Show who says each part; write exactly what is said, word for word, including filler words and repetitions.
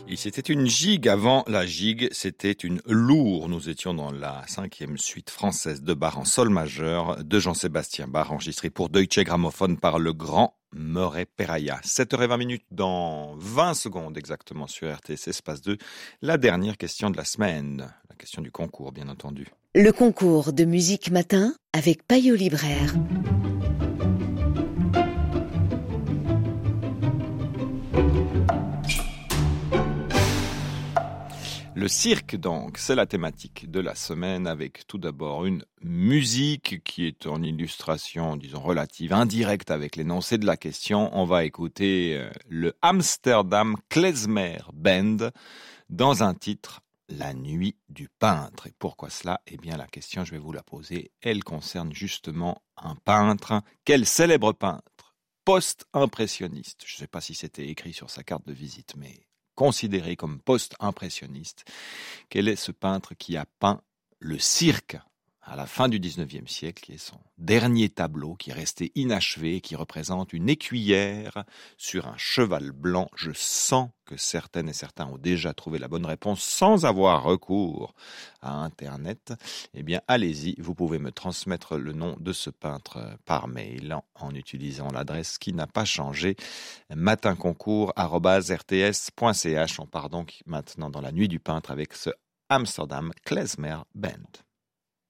Speaker 1: Et c'était une gigue. Avant la gigue, c'était une lourde. Nous étions dans la cinquième suite française de Bach en sol majeur de Jean-Sébastien Bach, enregistré pour Deutsche Grammophon par le grand Murray Perahia. sept heures vingt minutes dans vingt secondes exactement sur R T S Espace deux. La dernière question de la semaine. La question du concours, bien entendu.
Speaker 2: Le concours de musique matin avec Payot Libraire.
Speaker 1: Le cirque, donc, c'est la thématique de la semaine, avec tout d'abord une musique qui est en illustration, disons, relative, indirecte avec l'énoncé de la question. On va écouter le Amsterdam Klezmer Band dans un titre, La nuit du peintre. Et pourquoi cela? Eh bien, la question, je vais vous la poser. Elle concerne justement un peintre. Quel célèbre peintre post-impressionniste? Je ne sais pas si c'était écrit sur sa carte de visite, mais considéré comme post-impressionniste. Quel est ce peintre qui a peint le cirque à la fin du dix-neuvième siècle, qui est son dernier tableau, qui est resté inachevé, qui représente une écuyère sur un cheval blanc? Je sens que certaines et certains ont déjà trouvé la bonne réponse sans avoir recours à Internet. Eh bien, allez-y, vous pouvez me transmettre le nom de ce peintre par mail en, en utilisant l'adresse qui n'a pas changé, matinconcours arobase r t s point c h. On part donc maintenant dans la nuit du peintre avec ce Amsterdam Klezmer Band.